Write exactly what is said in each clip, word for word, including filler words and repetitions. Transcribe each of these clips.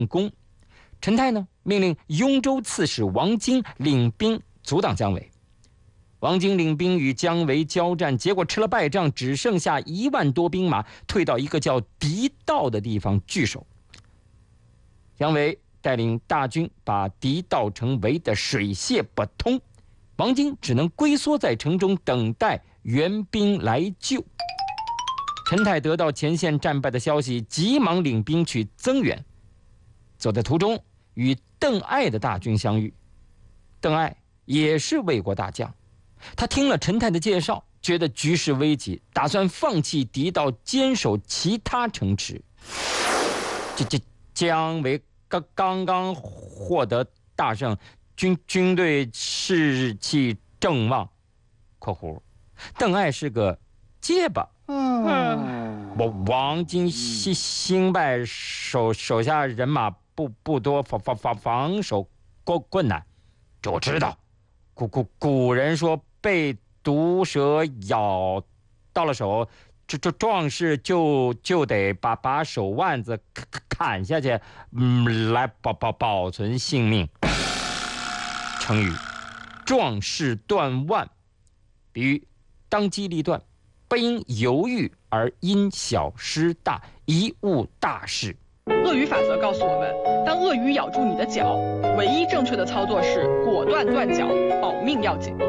攻。陈泰呢，命令雍州刺史王经领兵阻挡姜维。王经领兵与姜维交战，结果吃了败仗，只剩下一万多兵马，退到一个叫狄道的地方据守。姜维带领大军把狄道城围得水泄不通，王经只能龟缩在城中等待援兵来救。陈泰得到前线战败的消息，急忙领兵去增援。走在途中，与邓艾的大军相遇。邓艾也是魏国大将，他听了陈泰的介绍，觉得局势危急，打算放弃狄道，坚守其他城池。这这姜维刚刚刚获得大胜，军军队士气正旺。括弧，邓艾是个结巴。嗯，王王经兴兴败，手手下人马不不多，防防防防守困困难。这我知道。古古古人说，被毒蛇咬到了手，这这壮士就就得把把手腕子砍下去，嗯，来保保保存性命。成语“壮士断腕”，比喻当机立断，不因犹豫而因小失大，贻误大事。 鳄鱼法则告诉我们，当鳄鱼咬住你的脚，唯一正确的操作是果断断脚，保命要紧。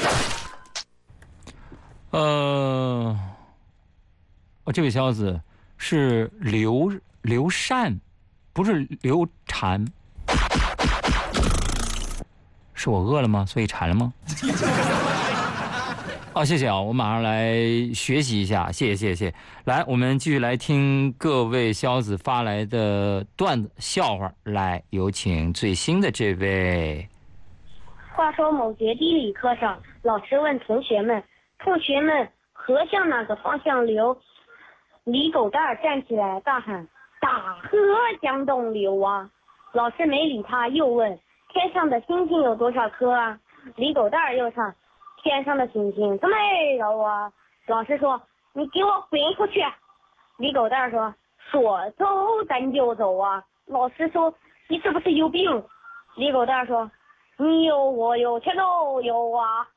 呃，哦，这位小子是刘刘禅，不是刘禅。是我饿了吗？所以馋了吗？哦，谢谢啊，我马上来学习一下，谢谢谢谢。来，我们继续来听各位肖子发来的段子笑话。来，有请最新的这位。 话说某节地理课上，老师问同学们：“同学们，河向哪个方向流？”李狗蛋儿站起来大喊：“大河向东流啊！”老师没理他，又问：“天上的星星有多少颗啊？”李狗蛋儿又唱：“天上的星星怎么没有啊？”老师说：“你给我滚出去！”李狗蛋说：“说走咱就走啊！”老师说：“你是不是有病？”李狗蛋说：“你有我有全都有啊！”